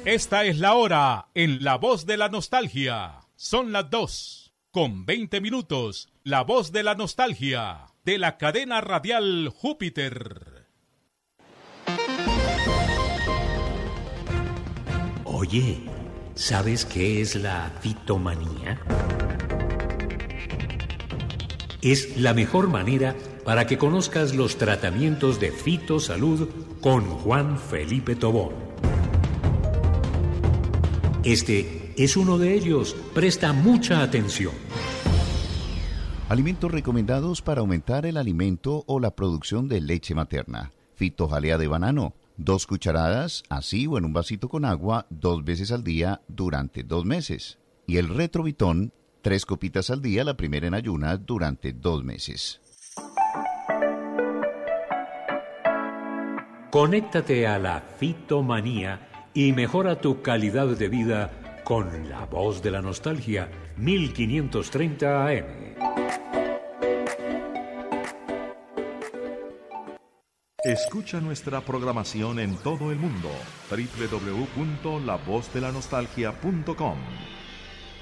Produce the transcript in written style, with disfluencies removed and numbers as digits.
Esta es la hora en La Voz de la Nostalgia. Son las 2:20. La Voz de la Nostalgia, de la cadena radial Júpiter. Oye, ¿sabes qué es la fitomanía? Es la mejor manera para que conozcas los tratamientos de fitosalud con Juan Felipe Tobón. Este es uno de ellos. Presta mucha atención. Alimentos recomendados para aumentar el alimento o la producción de leche materna. Fitojalea de banano, 2 cucharadas, así o en un vasito con agua, 2 veces al día durante 2 meses. Y el retrovitón, 3 copitas al día, la primera en ayunas durante 2 meses. Conéctate a la fitomanía y mejora tu calidad de vida con La Voz de la Nostalgia, 1530 AM. Escucha nuestra programación en todo el mundo. www.lavozdelanostaljia.com